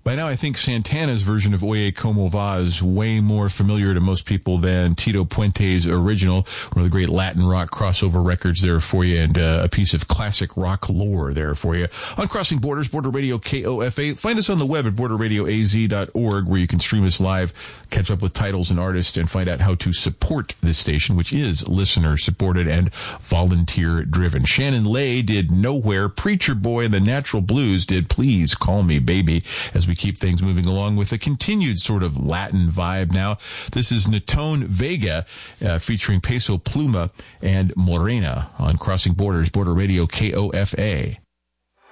By now, I think Santana's version of Oye Como Va is way more familiar to most people than Tito Puente's original. One of the great Latin rock crossover records there for you, and a piece of classic rock lore there for you. On Crossing Borders, Border Radio KOFA. Find us on the web at borderradioaz.org, where you can stream us live, catch up with titles and artists, and find out how to support this station, which is listener-supported and volunteer-driven. Shannon Lay did Nowhere. Preacher Boy and the Natural Blues did Please Call Me Baby, as we keep things moving along with a continued sort of Latin vibe now. This is Natone Vega featuring Peso Pluma and Morena on Crossing Borders, Border Radio KOFA.